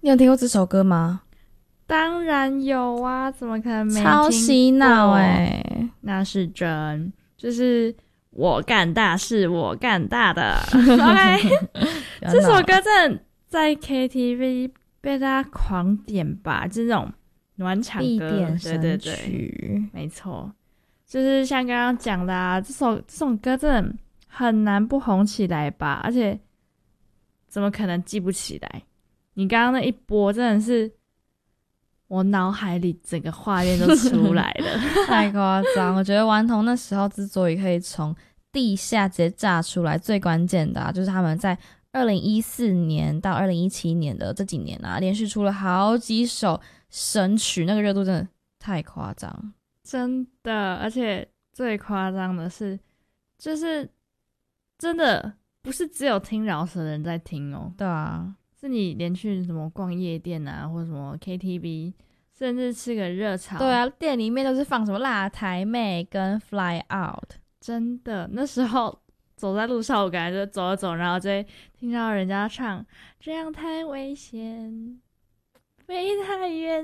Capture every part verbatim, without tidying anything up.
你有听过这首歌吗？ 当然有啊，怎么可能没听过？ 超洗脑欸。 那是真，就是我干大事，我干大的。OK， 这首歌真的在 K T V 被大家狂点吧，这种暖场必歌，对点神对对， 曲。 没错，就是像刚刚讲的啊，这首这首歌真的很难不红起来吧，而且怎么可能记不起来？你刚刚那一播真的是我脑海里整个画面都出来了。 太夸张！我觉得顽童那时候之所以可以从地下直接炸出来，最关键的啊，就是他们在二零一四年到二零一七年的这几年啊，连续出了好几首神曲，那个热度真的太夸张。 真的，而且最夸张的是，就是真的不是只有听饶舌的人在听哦， 对啊， 是你连去什么逛夜店啊，或者什么 K T V， 甚至吃个热炒， 对啊，店里面都是放什么辣台妹跟 Fly Out。 真的那时候走在路上，我感觉就走着走，然后就会听到人家唱这样太危险，飞太远。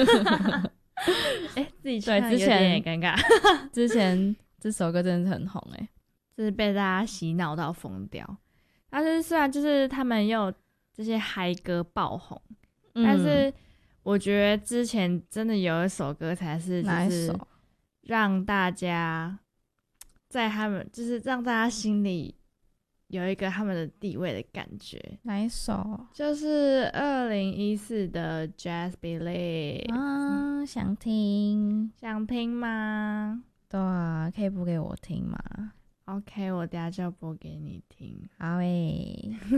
哎、自己唱对，之有点前尴尬。 之前这首歌真的是很红诶、 就是被大家洗脑到疯掉。但是虽然就是他们又这些嗨歌爆红， 嗯， 但是我觉得之前真的有一首歌才是就是哪一首？ 让大家在他们就是让大家心里有一个他们的地位的感觉， 哪一首就是二零一四的 Just Believe。 啊？想听？ 想听吗对啊，可以播给我听吗？ ？OK，我等下就播给你听。 好诶。